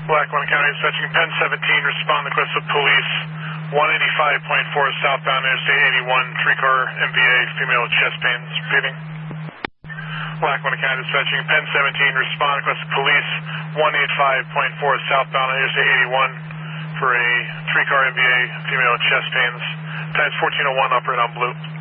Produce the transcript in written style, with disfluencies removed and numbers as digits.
Lackawanna County dispatching Penn 17, respond request of police 185.4 southbound Interstate 81, 3-car MVA, female chest pains, repeating. Lackawanna County dispatching Penn 17, respond request of police 185.4 southbound Interstate 81 for a 3-car MVA, female chest pains, times 1401, operate on blue.